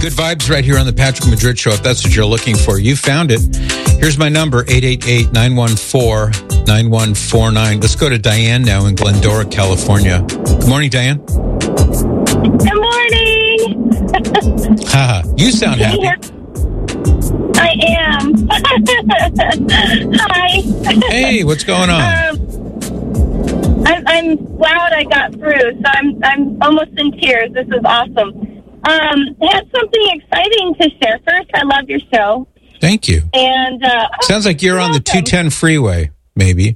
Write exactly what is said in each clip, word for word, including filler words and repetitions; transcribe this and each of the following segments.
Good vibes right here on the Patrick Madrid Show. If that's what you're looking for, you found it. Here's my number, eight eight eight, nine one four, nine one four nine. Let's go to Diane now in Glendora, California. Good morning, Diane. Good morning. Haha, you sound happy. I am. Hi. Hey, what's going on? Um, I'm, I'm glad I got through, so I'm I'm almost in tears. This is awesome. Um, I have something exciting to share. First, I love your show. Thank you. And uh, sounds like you're welcome. on the two ten freeway, maybe.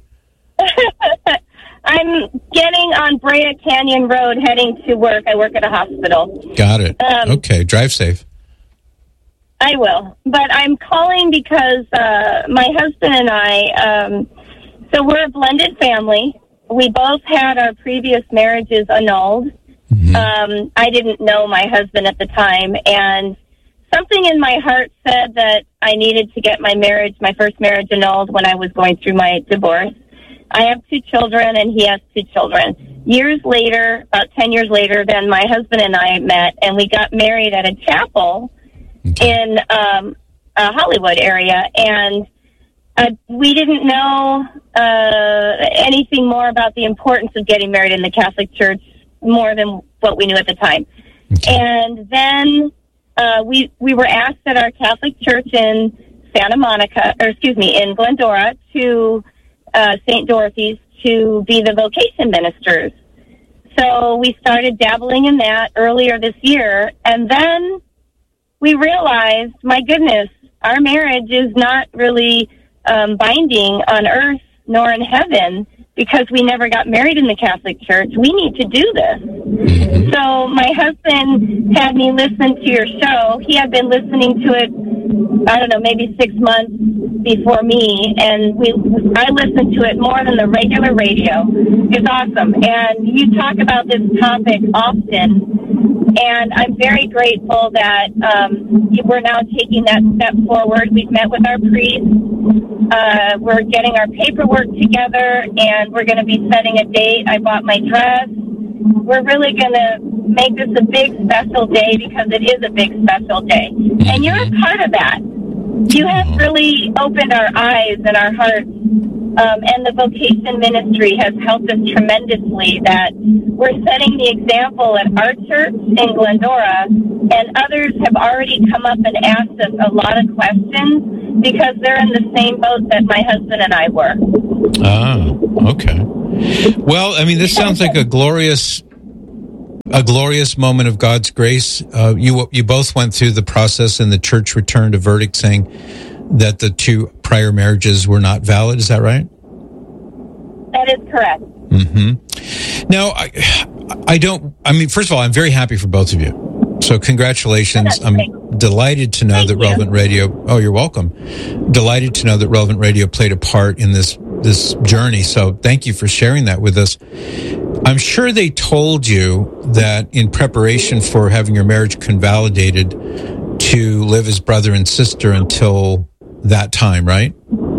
I'm getting on Brea Canyon Road heading to work. I work at a hospital. Got it. Um, okay, drive safe. I will. But I'm calling because uh, my husband and I, um, so we're a blended family. We both had our previous marriages annulled. Mm-hmm. Um, I didn't know my husband at the time, and something in my heart said that I needed to get my marriage, my first marriage annulled when I was going through my divorce. I have two children, and he has two children. Years later, about ten years later, then my husband and I met, and we got married at a chapel okay. in um, a Hollywood area, and uh, we didn't know uh, anything more about the importance of getting married in the Catholic Church more than what we knew at the time. Okay. And then uh, we we were asked at our Catholic church in Santa Monica, or excuse me, in Glendora, to uh, Saint Dorothy's to be the vocation ministers. So we started dabbling in that earlier this year, and then we realized, my goodness, our marriage is not really um, binding on earth nor in heaven, because we never got married in the Catholic Church. We need to do this. Mm-hmm. So my husband had me listen to your show. He had been listening to it, I don't know, maybe six months before me, and we I listened to it more than the regular radio. It's awesome. And you talk about this topic often, and I'm very grateful that um, we're now taking that step forward. We've met with our priest. Uh, we're getting our paperwork together, and we're going to be setting a date. I bought my dress. We're really going to make this a big special day, because it is a big special day. And you're a part of that. You have really opened our eyes and our hearts, um, and the vocation ministry has helped us tremendously, that we're setting the example at our church in Glendora, and others have already come up and asked us a lot of questions, because they're in the same boat that my husband and I were. Ah, okay. Well, I mean, this sounds like a glorious, a glorious moment of God's grace. Uh, you you both went through the process, and the church returned a verdict saying that the two prior marriages were not valid. Is that right? That is correct. Mm-hmm. Now, I, I don't. I mean, first of all, I'm very happy for both of you. So congratulations. I'm delighted to know Thank that you. Relevant Radio, oh, you're welcome. Delighted to know that Relevant Radio played a part in this, this journey. So thank you for sharing that with us. I'm sure they told you that in preparation for having your marriage convalidated, to live as brother and sister until that time, right?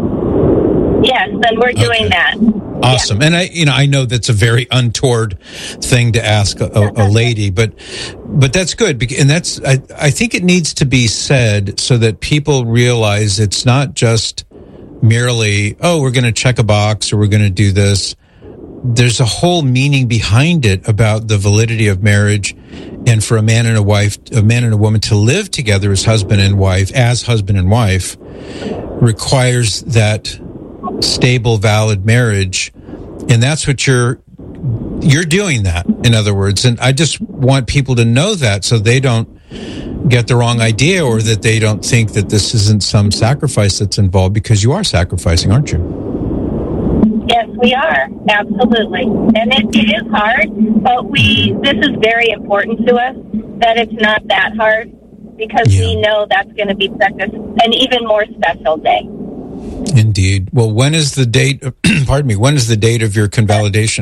Yes, and we're doing okay. that. Awesome. Yeah. And I, you know, I know that's a very untoward thing to ask a, a lady, but, but that's good. And that's, I, I think it needs to be said so that people realize it's not just merely, oh, we're going to check a box or we're going to do this. There's a whole meaning behind it about the validity of marriage, and for a man and a wife, a man and a woman to live together as husband and wife, as husband and wife, requires that stable, valid marriage. And that's what you're, you're doing that, in other words. And I just want people to know that, so they don't get the wrong idea, or that they don't think that this isn't some sacrifice that's involved, because you are sacrificing, aren't you? Yes, we are. Absolutely. And it, it is hard, but we, this is very important to us, that it's not that hard, because yeah. we know that's going to be such a, an even more special day. Indeed. Well, when is the date, pardon me, when is the date of your convalidation?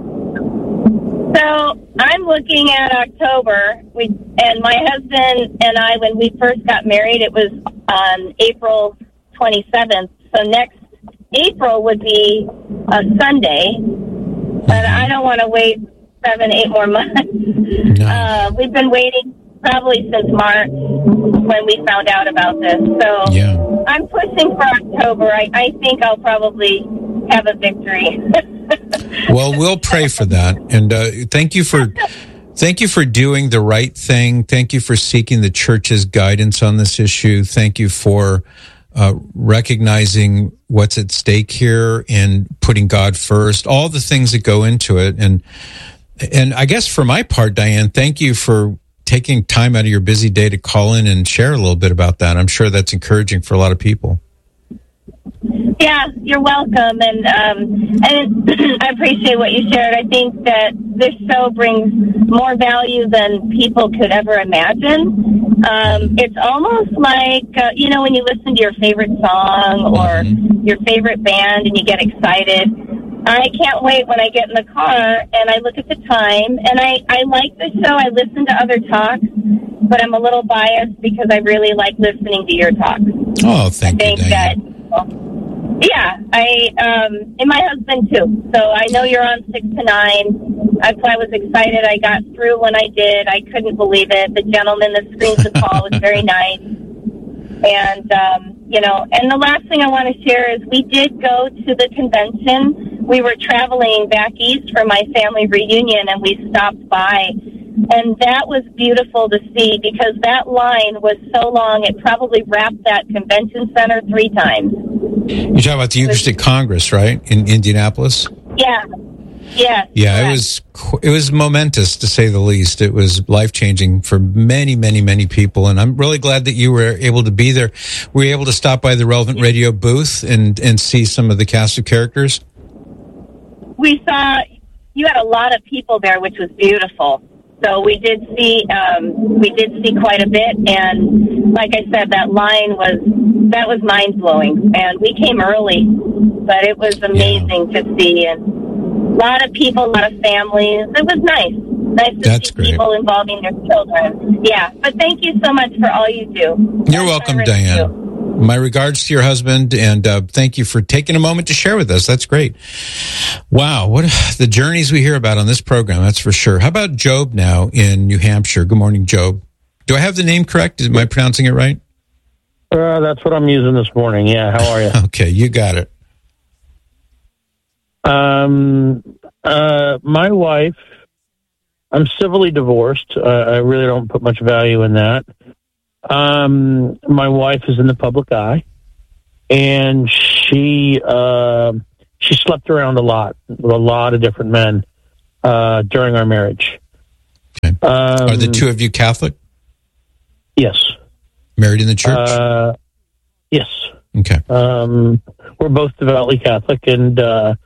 So I'm looking at October. We, and my husband and I, when we first got married, it was on April twenty-seventh. So next April would be a Sunday, but I don't want to wait seven, eight more months. No. Uh, we've been waiting probably since March. when we found out about this. So yeah. I'm pushing for October. I, I think I'll probably have a victory. Well, we'll pray for that. And uh, thank you for thank you for doing the right thing. Thank you for seeking the church's guidance on this issue. Thank you for uh, recognizing what's at stake here and putting God first, all the things that go into it. And and I guess for my part, Diane, thank you for taking time out of your busy day to call in and share a little bit about that. I'm sure that's encouraging for a lot of people. Yeah, you're welcome, and um, and I appreciate what you shared. I think that this show brings more value than people could ever imagine. Um, it's almost like, uh, you know, when you listen to your favorite song or mm-hmm. your favorite band and you get excited. I can't wait when I get in the car and I look at the time, and I, I like the show. I listen to other talks, but I'm a little biased because I really like listening to your talks. Oh, thank I you, think Diane. that, well, yeah, I um, and my husband too. So I know you're on six to nine. That's why I was excited. I got through when I did. I couldn't believe it. The gentleman that screens the call was very nice. And, um, you know, and the last thing I want to share is we did go to the convention. We were traveling back east for my family reunion, and we stopped by. And that was beautiful to see because that line was so long, it probably wrapped that convention center three times. You're talking about the Eucharistic Congress, right, in Indianapolis? Yeah. Yeah. Yeah, correct. it was it was momentous, to say the least. It was life-changing for many, many, many people, and I'm really glad that you were able to be there. Were you able to stop by the Relevant Radio booth and, and see some of the cast of characters? We saw, you had a lot of people there, which was beautiful. So we did see, um, we did see quite a bit, and like I said, that line was, that was mind-blowing, and we came early, but it was amazing yeah. to see, and a lot of people, a lot of families. It was nice. Nice to That's see great. people involving their children. Yeah, but thank you so much for all you do. You're welcome, Diane. My regards to your husband, and uh, thank you for taking a moment to share with us. That's great. Wow, what the journeys we hear about on this program, that's for sure. How about Job now in New Hampshire? Good morning, Job. Do I have the name correct? Am I pronouncing it right? Uh, that's what I'm using this morning. Yeah, how are you? Okay, you got it. Um, uh, my wife, I'm civilly divorced. Uh, I really don't put much value in that. Um, my wife is in the public eye, and she, uh, she slept around a lot with a lot of different men, uh, during our marriage. Okay. Um, Are the two of you Catholic? Yes. Married in the church? Uh, yes. Okay. Um, we're both devoutly Catholic, and, uh,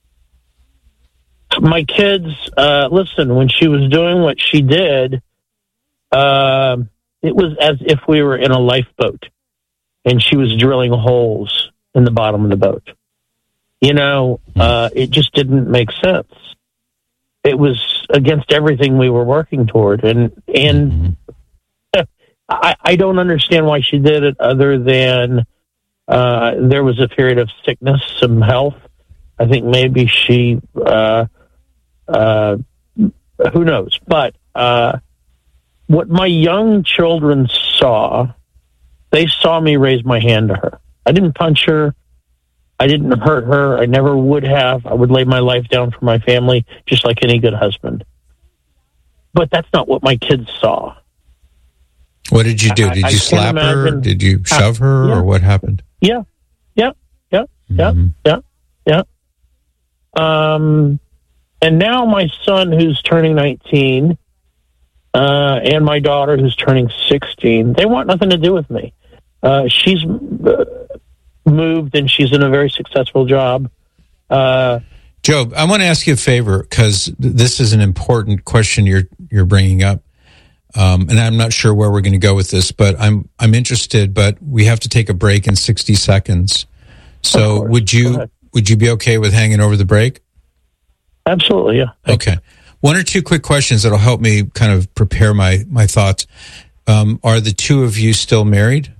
my kids, uh, listen, when she was doing what she did, uh, it was as if we were in a lifeboat and she was drilling holes in the bottom of the boat. You know, uh, it just didn't make sense. It was against everything we were working toward. And, and I, I don't understand why she did it other than, uh, there was a period of sickness, some health. I think maybe she, uh, Uh, who knows? But uh, what my young children saw, they saw me raise my hand to her. I didn't punch her. I didn't hurt her. I never would have. I would lay my life down for my family, just like any good husband. But that's not what my kids saw. What did you do? Did I, you I slap her? imagine, Did you shove her? Uh, yeah. Or what happened? Yeah, yeah, yeah, Mm-hmm. yeah, yeah, yeah. Um... And now my son, who's turning nineteen, uh, and my daughter, who's turning sixteen, they want nothing to do with me. Uh, she's uh, moved, and she's in a very successful job. Uh, Job, I want to ask you a favor, because this is an important question you're you're bringing up, um, and I'm not sure where we're going to go with this, but I'm I'm interested. But we have to take a break in sixty seconds. So would you would you be okay with hanging over the break? Absolutely, yeah. Okay. One or two quick questions that'll help me kind of prepare my, my thoughts. Um, are the two of you still married?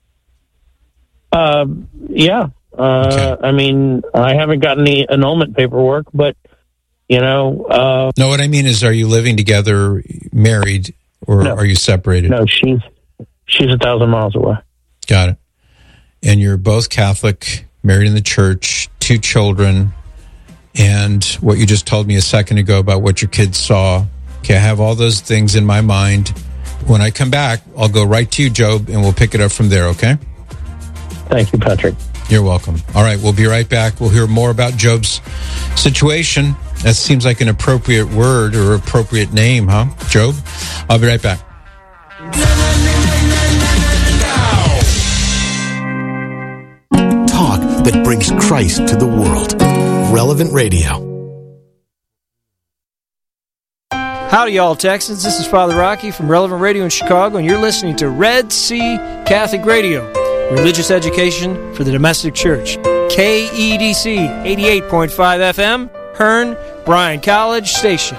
Um, yeah. Uh, Okay. I mean, I haven't gotten the annulment paperwork, but, you know... Uh, No, what I mean is, are you living together, married, or No. are you separated? no, she's she's a thousand miles away. Got it. And you're both Catholic, married in the church, two children, and what you just told me a second ago about what your kids saw. Okay, I have all those things in my mind. When I come back, I'll go right to you, Job, and we'll pick it up from there, okay? Thank you, Patrick. You're welcome. All right, we'll be right back. We'll hear more about Job's situation. That seems like an appropriate word or appropriate name, huh, Job? I'll be right back. Talk that brings Christ to the world. Relevant Radio. Howdy, y'all Texans. This is Father Rocky from Relevant Radio in Chicago, and you're listening to Red Sea Catholic Radio, religious education for the domestic church. K E D C eighty-eight point five F M, Hearn, Bryan College Station.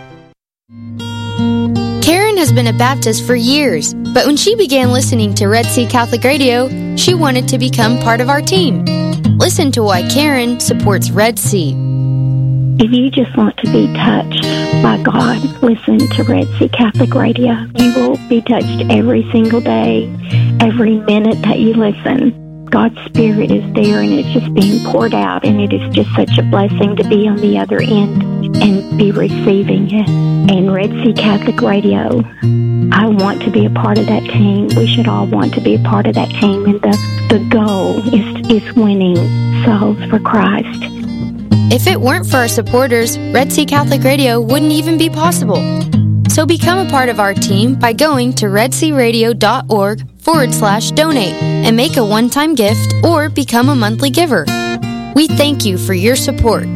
Karen has been a Baptist for years, but when she began listening to Red Sea Catholic Radio, she wanted to become part of our team. Listen to why Karen supports Red Sea. If you just want to be touched by God, listen to Red Sea Catholic Radio. You will be touched every single day, every minute that you listen. God's Spirit is there, and it's just being poured out, and it is just such a blessing to be on the other end and be receiving it. And Red Sea Catholic Radio, I want to be a part of that team. We should all want to be a part of that team, and the, the goal is, is winning souls for Christ. If it weren't for our supporters, Red Sea Catholic Radio wouldn't even be possible. So become a part of our team by going to redsearadio.org forward slash donate and make a one-time gift or become a monthly giver. We thank you for your support.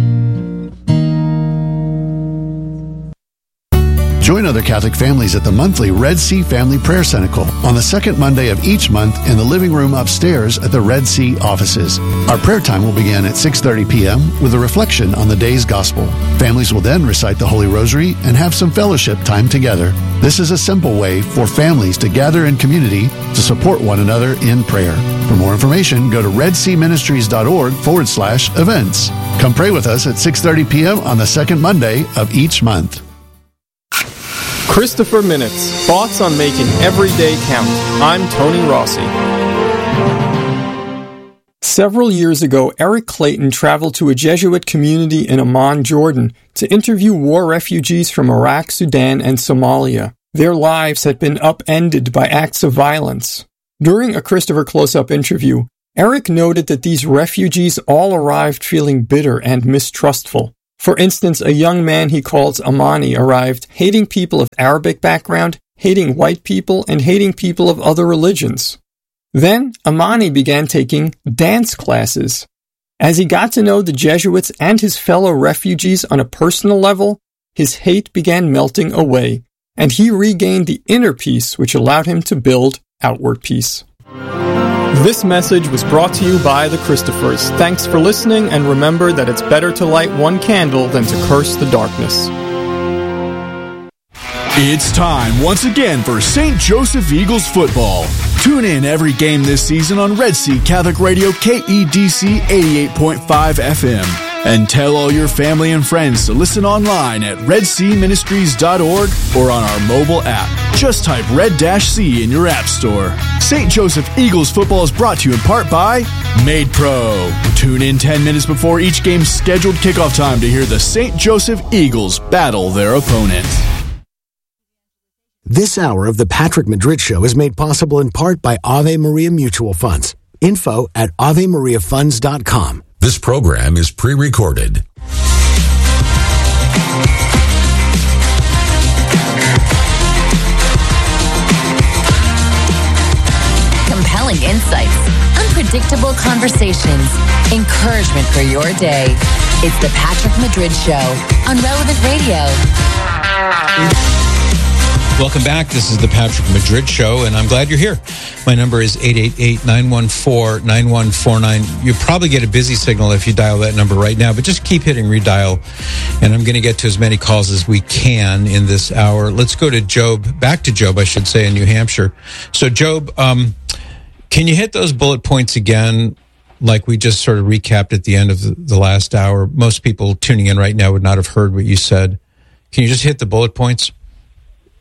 Join other Catholic families at the monthly Red Sea Family Prayer Cenacle on the second Monday of each month in the living room upstairs at the Red Sea offices. Our prayer time will begin at six thirty p.m. with a reflection on the day's gospel. Families will then recite the Holy Rosary and have some fellowship time together. This is a simple way for families to gather in community to support one another in prayer. For more information, go to redseaministries.org forward slash events. Come pray with us at six thirty p.m. on the second Monday of each month. Christopher Minutes, thoughts on making every day count. I'm Tony Rossi. Several years ago, Eric Clayton traveled to a Jesuit community in Amman, Jordan, to interview war refugees from Iraq, Sudan, and Somalia. Their lives had been upended by acts of violence. During a Christopher Close-Up interview, Eric noted that these refugees all arrived feeling bitter and mistrustful. For instance, a young man he calls Amani arrived hating people of Arabic background, hating white people, and hating people of other religions. Then, Amani began taking dance classes. As he got to know the Jesuits and his fellow refugees on a personal level, his hate began melting away, and he regained the inner peace which allowed him to build outward peace. This message was brought to you by the Christophers. Thanks for listening, and remember that it's better to light one candle than to curse the darkness. It's time once again for Saint Joseph Eagles football. Tune in every game this season on Red Sea Catholic Radio K E D C eighty-eight point five F M. And tell all your family and friends to listen online at red sea ministries dot org or on our mobile app. Just type Red-C in your app store. Saint Joseph Eagles football is brought to you in part by Made Pro. Tune in ten minutes before each game's scheduled kickoff time to hear the Saint Joseph Eagles battle their opponent. This hour of the Patrick Madrid Show is made possible in part by Ave Maria Mutual Funds. Info at ave maria funds dot com. This program is pre-recorded. Compelling insights, unpredictable conversations, encouragement for your day. It's the Patrick Madrid Show on Relevant Radio. Welcome back. This is the Patrick Madrid Show, and I'm glad you're here. My number is eight eight eight, nine one four, nine one four nine. You probably get a busy signal if you dial that number right now, but just keep hitting redial, and I'm going to get to as many calls as we can in this hour. Let's go to Job, back to Job, I should say, in New Hampshire. So, Job, um, can you hit those bullet points again, like we just sort of recapped at the end of the, the last hour? Most people tuning in right now would not have heard what you said. Can you just hit the bullet points?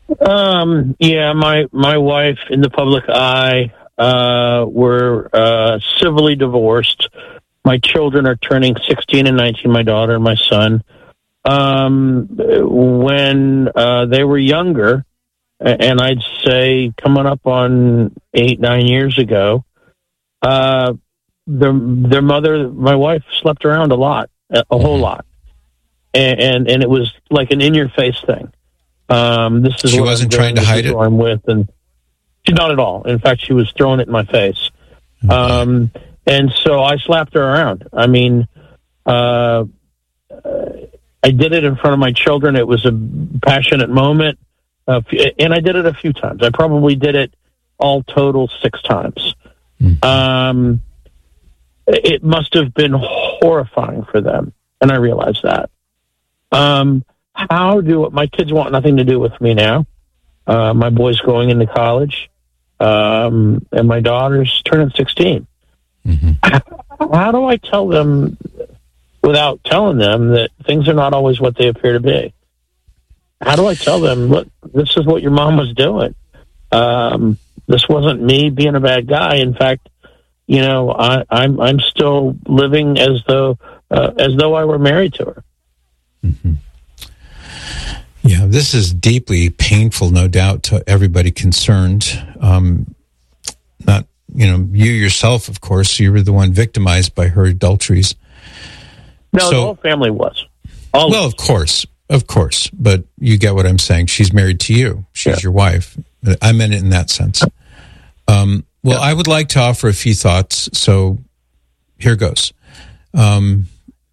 Um, yeah, my, my wife in the public eye, uh, we're, uh, civilly divorced. My children are turning sixteen and nineteen, my daughter and my son. Um, when, uh, they were younger, and I'd say coming up on eight, nine years ago, uh, their, their mother, my wife, slept around a lot, a, a whole lot. And, and, and it was like an in-your-face thing. Um, this is she what wasn't I'm trying to hide it? I'm with, and she, not at all. In fact, she was throwing it in my face. Okay. Um, and so I slapped her around. I mean, uh, I did it in front of my children. It was a passionate moment. Uh, and I did it a few times. I probably did it all total six times. Mm-hmm. Um, it must have been horrifying for them. And I realized that. Um, how do my kids want nothing to do with me now? Uh, my boy's going into college, um, and my daughter's turning sixteen. Mm-hmm. How, how do I tell them without telling them that things are not always what they appear to be? How do I tell them, look, this is what your mom was doing? Um, this wasn't me being a bad guy. In fact, you know, I, I'm I'm still living as though uh, as though I were married to her. Mm-hmm. Yeah, this is deeply painful, no doubt, to everybody concerned. Um, not, you know, you yourself, of course, you were the one victimized by her adulteries. No, so, the whole family was. All well, of course, of course, but you get what I'm saying. She's married to you. She's yeah. your wife. I meant it in that sense. Um, well, yeah. I would like to offer a few thoughts, so here goes. Um,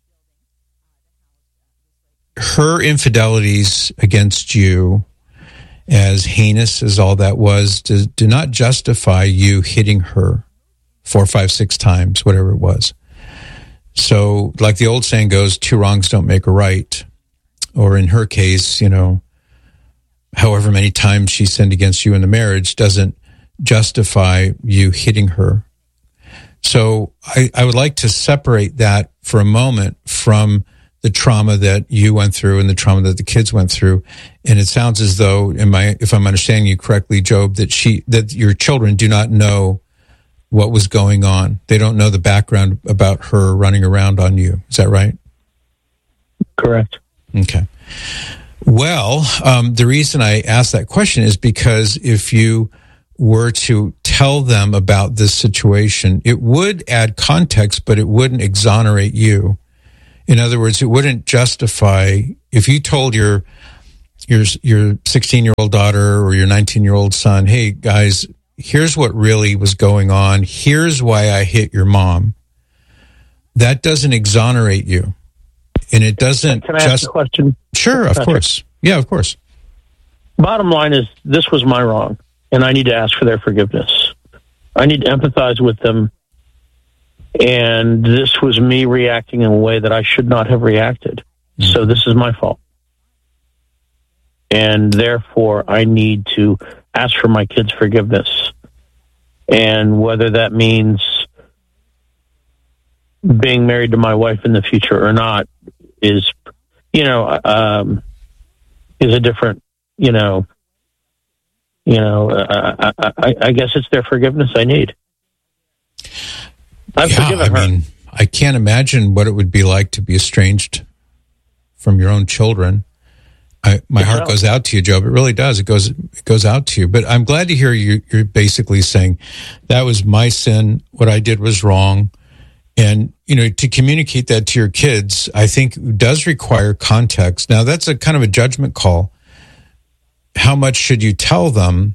her infidelities against you, as heinous as all that was, do, do not justify you hitting her four, five, six times, whatever it was. So, like the old saying goes, two wrongs don't make a right. Or in her case, you know, however many times she sinned against you in the marriage doesn't justify you hitting her. So I, I would like to separate that for a moment from the trauma that you went through and the trauma that the kids went through. And it sounds as though, am I, if I'm understanding you correctly, Job, that she, that your children do not know what was going on. They don't know the background about her running around on you. Is that right? Correct. Okay. Well, um, the reason I asked that question is because if you were to tell them about this situation, it would add context, but it wouldn't exonerate you. In other words, it wouldn't justify, if you told your your your sixteen-year-old daughter or your nineteen-year-old son, hey, guys, here's what really was going on. Here's why I hit your mom. That doesn't exonerate you. And it doesn't Can I just... ask a question? Sure, of course. Yeah, of course. Bottom line is, this was my wrong, and I need to ask for their forgiveness. I need to empathize with them, and this was me reacting in a way that I should not have reacted. Mm-hmm. So this is my fault. And therefore, I need to ask for my kids' forgiveness. And whether that means being married to my wife in the future or not is, you know, um, is a different, you know, you know, uh, I, I, I guess it's their forgiveness I need. I've yeah, forgiven I her. mean, I can't imagine what it would be like to be estranged from your own children. I, my heart goes out to you, Job. It really does. It goes, it goes out to you. But I'm glad to hear you, you're basically saying that was my sin. What I did was wrong. And, you know, to communicate that to your kids, I think does require context. Now, that's a kind of a judgment call. How much should you tell them?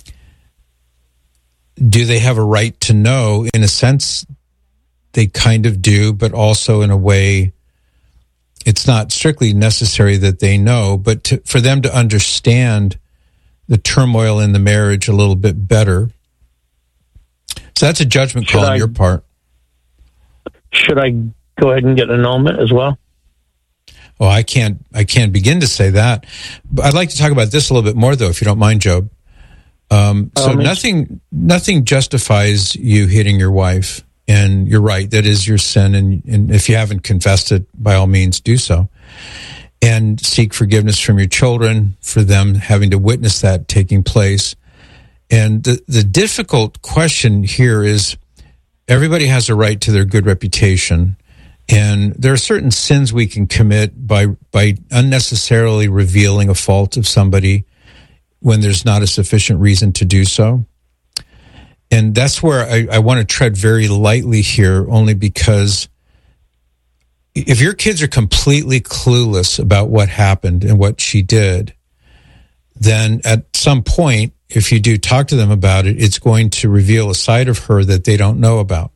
Do they have a right to know? In a sense, they kind of do, but also in a way, it's not strictly necessary that they know, but to, for them to understand the turmoil in the marriage a little bit better. So that's a judgment call on your part. Should I go ahead and get an annulment as well? Oh, I can't. I can't begin to say that. But I'd like to talk about this a little bit more, though, if you don't mind, Job. Um, so um, nothing, nothing justifies you hitting your wife, and you're right. That is your sin, and, and if you haven't confessed it, by all means, do so. and seek forgiveness from your children for them having to witness that taking place. And the, the difficult question here is, everybody has a right to their good reputation, and there are certain sins we can commit by by unnecessarily revealing a fault of somebody when there's not a sufficient reason to do so. And that's where I, I want to tread very lightly here, only because if your kids are completely clueless about what happened and what she did, then at some point, if you do talk to them about it, it's going to reveal a side of her that they don't know about.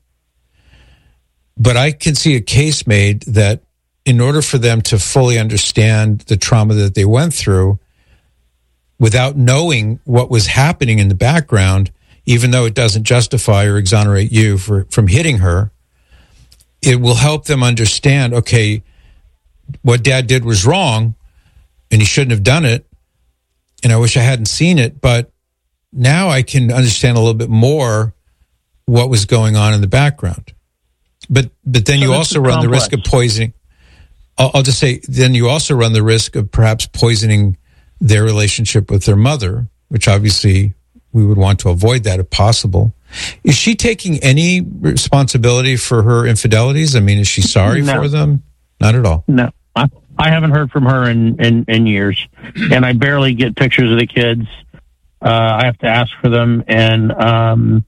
But I can see a case made that in order for them to fully understand the trauma that they went through, without knowing what was happening in the background, even though it doesn't justify or exonerate you for, from hitting her, it will help them understand, okay, what Dad did was wrong, and he shouldn't have done it, and I wish I hadn't seen it, but now I can understand a little bit more what was going on in the background. But but then so you also run complex. the risk of poisoning. I'll, I'll just say, then you also run the risk of perhaps poisoning their relationship with their mother, which obviously we would want to avoid that if possible. Is she taking any responsibility for her infidelities? I mean, is she sorry no. for them? Not at all. No. I, I haven't heard from her in, in, in years, and I barely get pictures of the kids. Uh, I have to ask for them, and, um,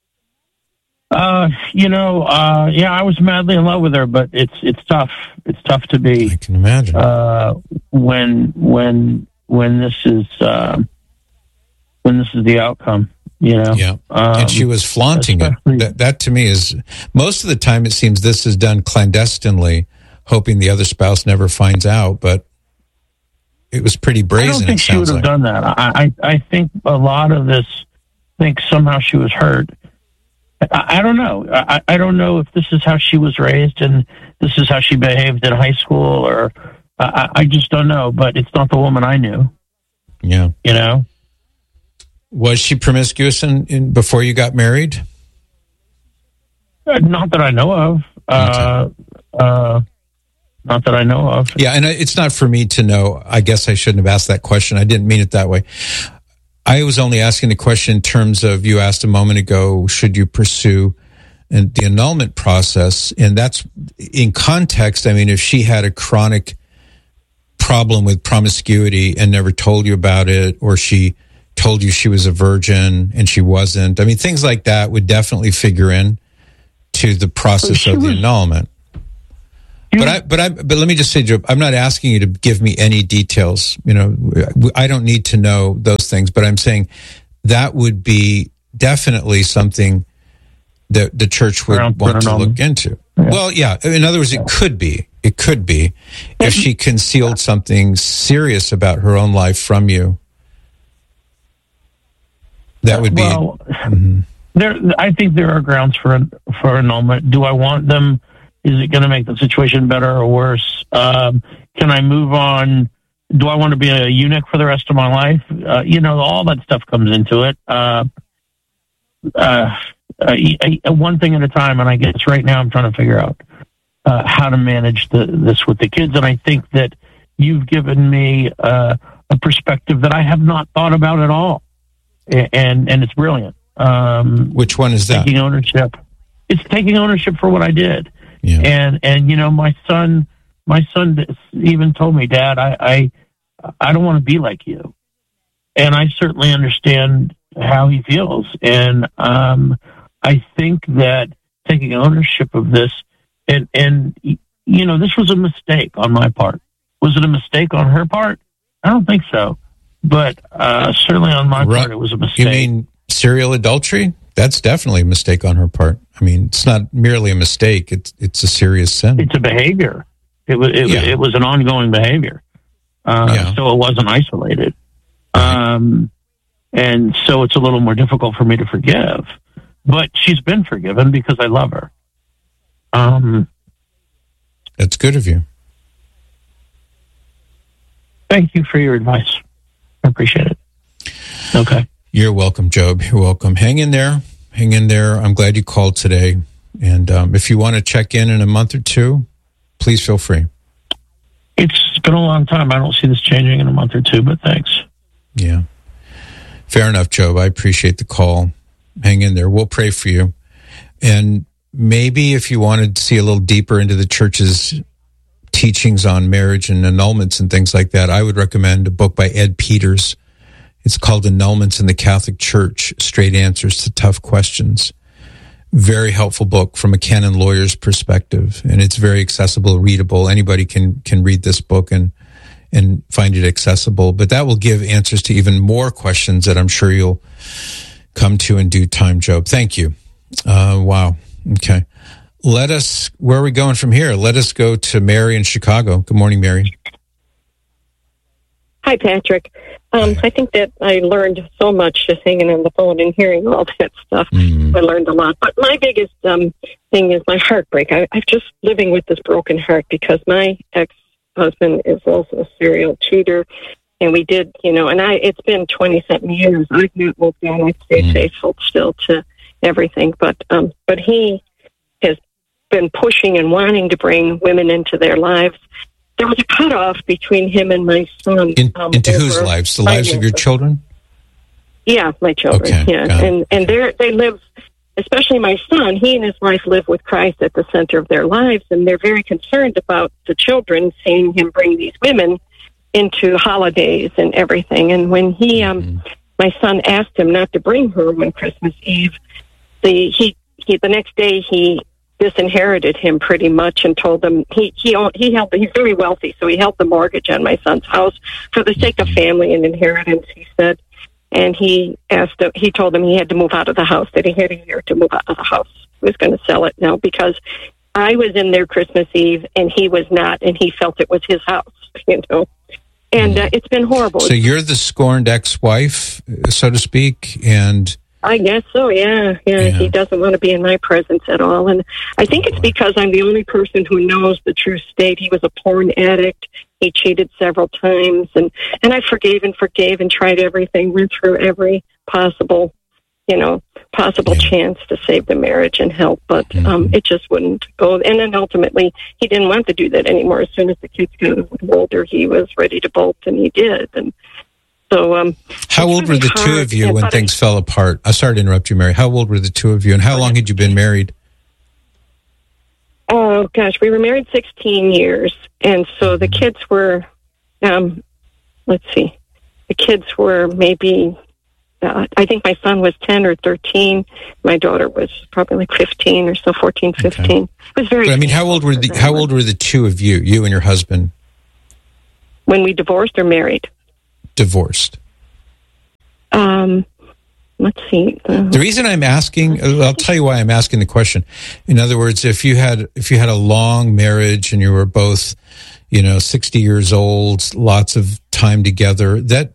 uh, you know, uh, yeah, I was madly in love with her, but it's it's tough. It's tough to be. I can imagine. Uh, when when when this is uh, when this is the outcome. You know, yeah, um, and she was flaunting it. That, that to me is, most of the time it seems this is done clandestinely, hoping the other spouse never finds out. But it was pretty brazen. I don't think she would have like. done that. I, I I think a lot of this thinks somehow she was hurt. I, I don't know. I, I don't know if this is how she was raised and this is how she behaved in high school, or I, I just don't know. But it's not the woman I knew. Yeah, you know. Was she promiscuous in, in before you got married? Uh, not that I know of. Uh, uh, not that I know of. Yeah, and it's not for me to know. I guess I shouldn't have asked that question. I didn't mean it that way. I was only asking the question in terms of, you asked a moment ago, should you pursue and the annulment process? And that's in context. I mean, if she had a chronic problem with promiscuity and never told you about it, or she told you she was a virgin and she wasn't. I mean, things like that would definitely figure in to the process of the was, annulment. But I, but I, but let me just say, Joe, I'm not asking you to give me any details. You know, I don't need to know those things, but I'm saying that would be definitely something that the church would Around want to look into. Yeah. Well, yeah. In other words, it could be, it could be if she concealed something serious about her own life from you. That would be. Well, mm-hmm. there. I think there are grounds for for annulment. Do I want them? Is it going to make the situation better or worse? Um, can I move on? Do I want to be a eunuch for the rest of my life? Uh, you know, all that stuff comes into it. Uh, uh, uh, one thing at a time, and I guess right now I'm trying to figure out uh, how to manage the, this with the kids. And I think that you've given me uh, a perspective that I have not thought about at all. And and it's brilliant. Um, Which one is that? Taking ownership. It's taking ownership for what I did. Yeah. And and you know, my son, my son even told me, Dad, I I, I don't want to be like you. And I certainly understand how he feels. And um, I think that taking ownership of this, and and you know, this was a mistake on my part. Was it a mistake on her part? I don't think so. But uh, certainly on my right. part, it was a mistake. You mean serial adultery? That's definitely a mistake on her part. I mean, it's not merely a mistake; it's it's a serious sin. It's a behavior. It was it, yeah. it was an ongoing behavior. Uh, yeah. So it wasn't isolated, right. um, and so it's a little more difficult for me to forgive. But she's been forgiven because I love her. Um, That's good of you. Thank you for your advice. I appreciate it. Okay. You're welcome, Job. You're welcome. Hang in there. Hang in there. I'm glad you called today. And um, if you want to check in in a month or two, please feel free. It's been a long time. I don't see this changing in a month or two, but thanks. Yeah. Fair enough, Job. I appreciate the call. Hang in there. We'll pray for you. And maybe if you wanted to see a little deeper into the church's teachings on marriage and annulments and things like that, I would recommend a book by Ed Peters. It's called Annulments in the Catholic Church, Straight Answers to Tough Questions. Very helpful book from a canon lawyer's perspective, and it's very accessible, readable. Anybody can can read this book and and find it accessible, but that will give answers to even more questions that I'm sure you'll come to in due time, Job. Thank you. Uh, wow. Okay. Let us, where are we going from here? Let us go to Mary in Chicago. Good morning, Mary. Hi, Patrick. Um, I think that I learned so much just hanging on the phone and hearing all that stuff. Mm-hmm. I learned a lot. But my biggest um, thing is my heartbreak. I, I'm just living with this broken heart because my ex-husband is also a serial cheater. And we did, you know, and I it's been twenty-something years. I've not moved on. I stay mm-hmm. faithful still to everything. But um, but he has been pushing and wanting to bring women into their lives. There was a cutoff between him and my son. In, um, into whose lives? The lives of your children? Yeah, my children. Okay, yeah, and and they they live, especially my son. He and his wife live with Christ at the center of their lives, and they're very concerned about the children, seeing him bring these women into holidays and everything. And when he, um, mm-hmm. my son asked him not to bring her on Christmas Eve, the he he the next day he disinherited him pretty much and told them he he owned, he held he's very wealthy, so he held the mortgage on my son's house for the sake of family and inheritance, he said. And he asked he told him he had to move out of the house, that he had a year to move out of the house. He was going to sell it now because I was in there Christmas Eve and he was not, and he felt it was his house, you know. And uh, it's been horrible. So you're the scorned ex-wife, so to speak, and I guess so, yeah. yeah. Yeah, he doesn't want to be in my presence at all. And I think it's because I'm the only person who knows the true state. He was a porn addict. He cheated several times. And, and I forgave and forgave and tried everything, went through every possible, you know, possible yeah. chance to save the marriage and help. But mm-hmm. um, it just wouldn't go. And then ultimately, he didn't want to do that anymore. As soon as the kids got older, he was ready to bolt, and he did. And So, um, how old really were the hard. two of you yeah, when things I, fell apart? I'm sorry to interrupt you, Mary. How old were the two of you, and how long had you been married? Oh, gosh, we were married sixteen years, and so the kids were, um, let's see, the kids were maybe, uh, I think my son was ten or thirteen. My daughter was probably like fifteen or so, fourteen, fifteen. Okay. It was very. But, I mean, how old were the how old were the two of you, you and your husband, when we divorced or married? Divorced. Um, let's see. Uh, the reason I'm asking, I'll tell you why I'm asking the question. In other words, if you had if you had a long marriage and you were both, you know, sixty years old, lots of time together, that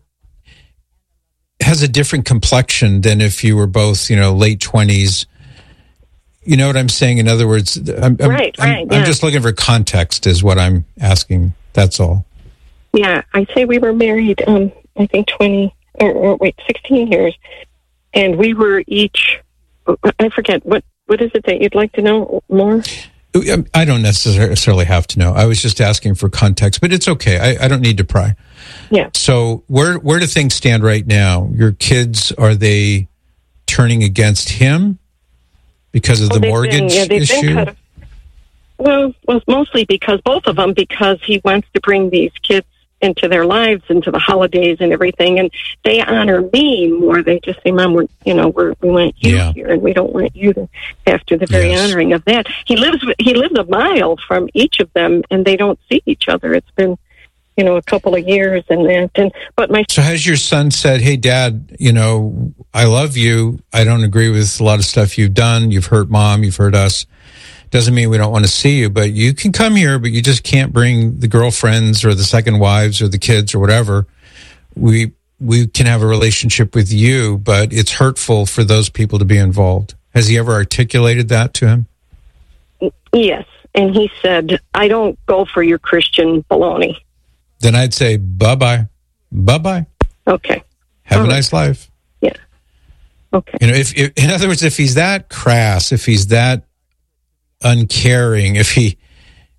has a different complexion than if you were both, you know, late twenties. You know what I'm saying? In other words, I'm, I'm, right, I'm, right, I'm yeah. just looking for context is what I'm asking. That's all. Yeah, I'd say we were married, um, I think twenty, or, or wait, sixteen years. And we were each, I forget, what, what is it that you'd like to know more? I don't necessarily have to know. I was just asking for context, but it's okay. I, I don't need to pry. Yeah. So where where do things stand right now? Your kids, are they turning against him because of well, the mortgage been, yeah, they've issue? Been kind of, well, well, mostly because both of them, because he wants to bring these kids into their lives, into the holidays and everything, and they honor me more. They just say, "Mom, we're, you know, we're, we want you yeah. here, and we don't want you to have to." The very yes. honoring of that. He lives. He lives a mile from each of them, and they don't see each other. It's been, you know, a couple of years, and that. And but my so has your son said, "Hey, Dad, you know, I love you. I don't agree with a lot of stuff you've done. You've hurt Mom. You've hurt us. Doesn't mean we don't want to see you, but you can come here, but you just can't bring the girlfriends or the second wives or the kids or whatever. We we can have a relationship with you, but it's hurtful for those people to be involved." Has he ever articulated that to him? Yes, and he said, "I don't go for your Christian baloney." Then I'd say, bye-bye. Bye-bye. Okay. Have All a right. nice life. Yeah. Okay. You know, if, if in other words, if he's that crass, if he's that uncaring, if he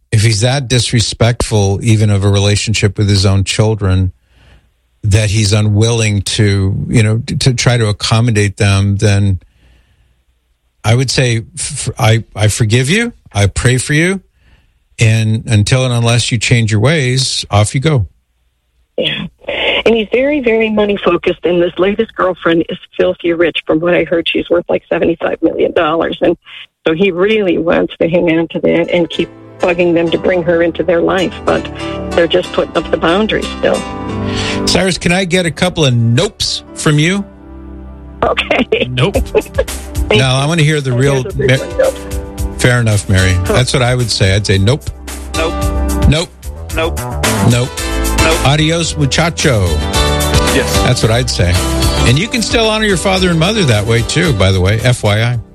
if he's that disrespectful, even of a relationship with his own children, that he's unwilling to, you know, to, to try to accommodate them, then I would say, f- I, I forgive you. I pray for you. And until and unless you change your ways, off you go. Yeah. And he's very, very money focused. And this latest girlfriend is filthy rich. From what I heard, she's worth like seventy-five million dollars. And so he really wants to hang on to that and keep bugging them to bring her into their life. But they're just putting up the boundaries still. Cyrus, can I get a couple of nopes from you? Okay. Nope. No, I want to hear the real... Mar- Fair enough, Mary. That's what I would say. I'd say nope. Nope. Nope. Nope. Nope. Nope. Adios, muchacho. Yes. That's what I'd say. And you can still honor your father and mother that way, too, by the way. F Y I.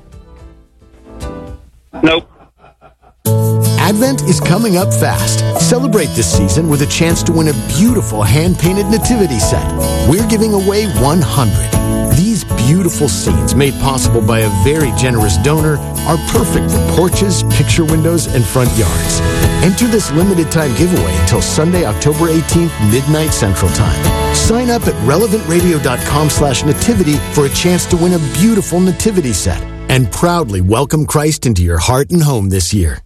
Nope. Advent is coming up fast. Celebrate this season with a chance to win a beautiful hand-painted nativity set. We're giving away one hundred. These beautiful scenes, made possible by a very generous donor, are perfect for porches, picture windows, and front yards. Enter this limited-time giveaway until Sunday, October eighteenth, midnight Central Time. Sign up at relevantradio.com slash nativity for a chance to win a beautiful nativity set and proudly welcome Christ into your heart and home this year.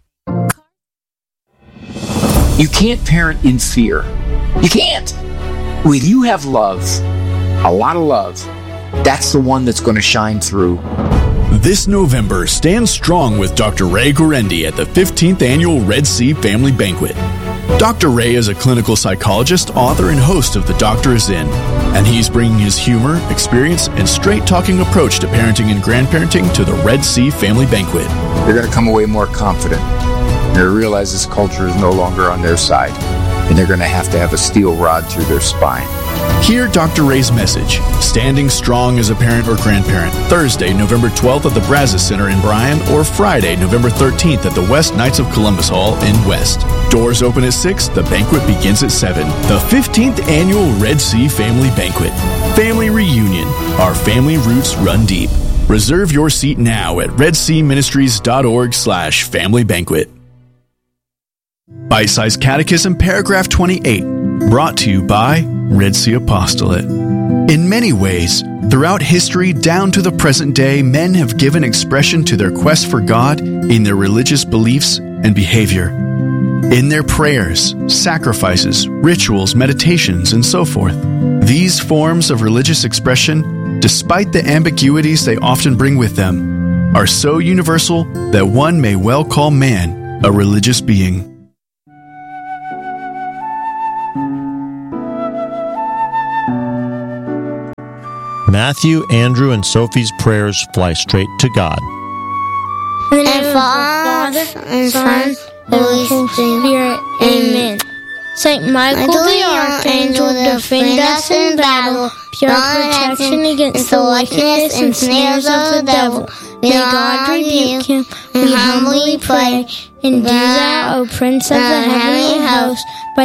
You can't parent in fear. You can't. When you have love, a lot of love, that's the one that's going to shine through. This November, stand strong with Doctor Ray Guarendi at the fifteenth Annual Red Sea Family Banquet. Doctor Ray is a clinical psychologist, author, and host of The Doctor Is In, and he's bringing his humor, experience, and straight-talking approach to parenting and grandparenting to the Red Sea Family Banquet. They're going to come away more confident. They realize this culture is no longer on their side, and they're going to have to have a steel rod through their spine. Hear Doctor Ray's message, Standing Strong as a Parent or Grandparent, Thursday, November twelfth at the Brazos Center in Bryan, or Friday, November thirteenth at the West Knights of Columbus Hall in West. Doors open at six, the banquet begins at seven. The fifteenth Annual Red Sea Family Banquet. Family Reunion. Our family roots run deep. Reserve your seat now at redseaministries.org slash family banquet. Bite-Sized Catechism, paragraph twenty-eight, brought to you by Red Sea Apostolate. In many ways, throughout history down to the present day, men have given expression to their quest for God in their religious beliefs and behavior. In their prayers, sacrifices, rituals, meditations, and so forth. These forms of religious expression, despite the ambiguities they often bring with them, are so universal that one may well call man a religious being. Matthew, Andrew, and Sophie's prayers fly straight to God. In the name of the Father, and Son, Holy Spirit. Amen. Saint Michael the Archangel, defend us in battle. Pure protection against the wickedness and snares of the devil. May God rebuke him, we humbly pray. And do thou, O Prince of the heavenly host,